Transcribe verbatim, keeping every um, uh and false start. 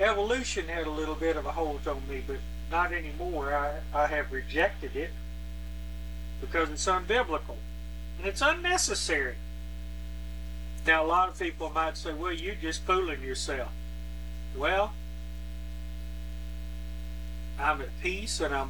evolution had a little bit of a hold on me, but not anymore. I, I have rejected it because it's unbiblical and it's unnecessary. Now, a lot of people might say, well, you're just fooling yourself. Well, I'm at peace and I'm